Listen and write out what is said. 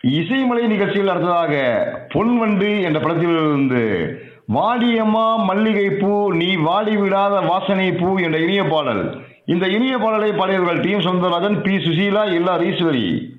இசைமலை நிகழ்ச்சியில் அடுத்ததாக பொன்வண்டு என்ற படத்திலிருந்து வாடியம்மா மல்லிகை பூ நீ வாடி விடாத வாசனை பூ என்ற இனிய பாடல். இந்த இனிய பாடலை பாடியவர்கள் D M Soundararajan, B Susheela, L R Eswari.